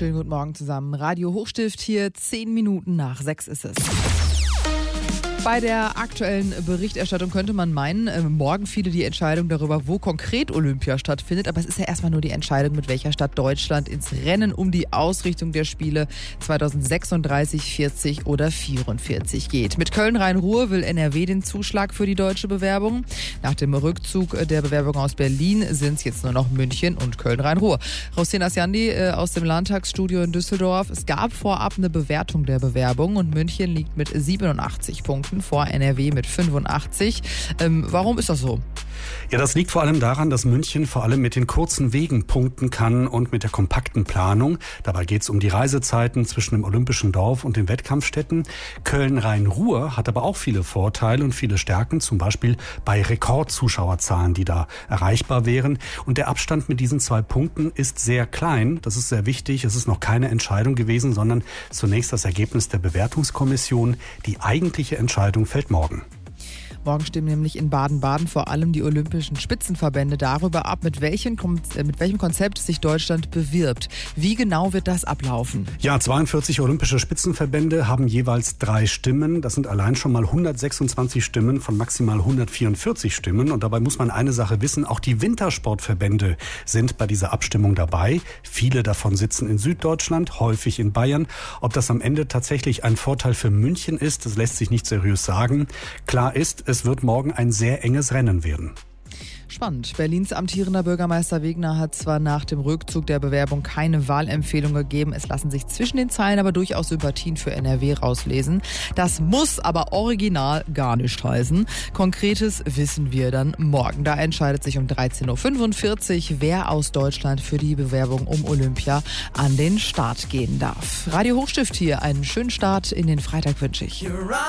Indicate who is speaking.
Speaker 1: Schönen guten Morgen zusammen. Radio Hochstift hier, 10 Minuten nach 6 ist es. Bei der aktuellen Berichterstattung könnte man meinen, morgen fiele die Entscheidung darüber, wo konkret Olympia stattfindet. Aber es ist ja erstmal nur die Entscheidung, mit welcher Stadt Deutschland ins Rennen um die Ausrichtung der Spiele 2036, 40 oder 44 geht. Mit Köln-Rhein-Ruhr will NRW den Zuschlag für die deutsche Bewerbung. Nach dem Rückzug der Bewerbung aus Berlin sind es jetzt nur noch München und Köln-Rhein-Ruhr. Rostin Asjandi aus dem Landtagsstudio in Düsseldorf. Es gab vorab eine Bewertung der Bewerbung und München liegt mit 87 Punkten vor NRW mit 85. Warum ist das so?
Speaker 2: Ja, das liegt vor allem daran, dass München vor allem mit den kurzen Wegen punkten kann und mit der kompakten Planung. Dabei geht es um die Reisezeiten zwischen dem Olympischen Dorf und den Wettkampfstätten. Köln-Rhein-Ruhr hat aber auch viele Vorteile und viele Stärken, zum Beispiel bei Rekordzuschauerzahlen, die da erreichbar wären. Und der Abstand mit diesen 2 Punkten ist sehr klein. Das ist sehr wichtig. Es ist noch keine Entscheidung gewesen, sondern zunächst das Ergebnis der Bewertungskommission. Die eigentliche Entscheidung fällt morgen.
Speaker 1: Morgen stimmen nämlich in Baden-Baden vor allem die olympischen Spitzenverbände darüber ab, mit welchem Konzept sich Deutschland bewirbt. Wie genau wird das ablaufen?
Speaker 2: Ja, 42 olympische Spitzenverbände haben jeweils 3 Stimmen. Das sind allein schon mal 126 Stimmen von maximal 144 Stimmen. Und dabei muss man eine Sache wissen, auch die Wintersportverbände sind bei dieser Abstimmung dabei. Viele davon sitzen in Süddeutschland, häufig in Bayern. Ob das am Ende tatsächlich ein Vorteil für München ist, das lässt sich nicht seriös sagen. Klar ist, es wird morgen ein sehr enges Rennen werden.
Speaker 1: Spannend. Berlins amtierender Bürgermeister Wegner hat zwar nach dem Rückzug der Bewerbung keine Wahlempfehlung gegeben. Es lassen sich zwischen den Zeilen aber durchaus Sympathien für NRW rauslesen. Das muss aber original gar nicht heißen. Konkretes wissen wir dann morgen. Da entscheidet sich um 13.45 Uhr, wer aus Deutschland für die Bewerbung um Olympia an den Start gehen darf. Radio Hochstift hier. Einen schönen Start in den Freitag wünsche ich.